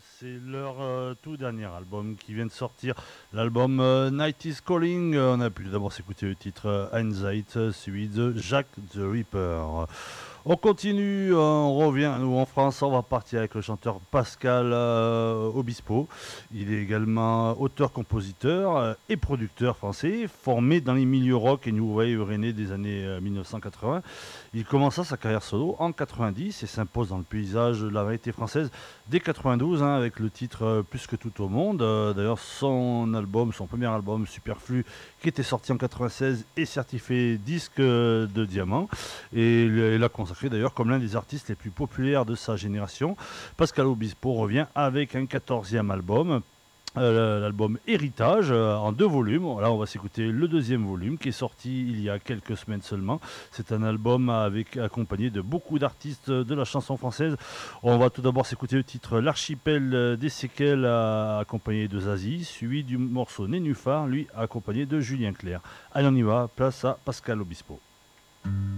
c'est leur tout dernier album qui vient de sortir, l'album Night is Calling. On a pu d'abord s'écouter le titre Hindsight, suivi de Jack the Ripper. On continue, on revient, nous en France, on va partir avec le chanteur Pascal Obispo. Il est également auteur-compositeur et producteur français, formé dans les milieux rock et new wave rennais des années 1980. Il commença sa carrière solo en 90 et s'impose dans le paysage de la variété française dès 92 avec le titre Plus que tout au monde. D'ailleurs, son premier album Superflu, qui était sorti en 96, est certifié disque de diamant. Et il a consacré d'ailleurs comme l'un des artistes les plus populaires de sa génération. Pascal Obispo revient avec un 14e album. L'album Héritage en 2 volumes. Là, on va s'écouter le deuxième volume qui est sorti il y a quelques semaines seulement. C'est un album accompagné de beaucoup d'artistes de la chanson française. On va tout d'abord s'écouter le titre L'archipel des séquelles accompagné de Zazie, suivi du morceau Nénuphar, lui accompagné de Julien Clerc. Allez, on y va, place à Pascal Obispo.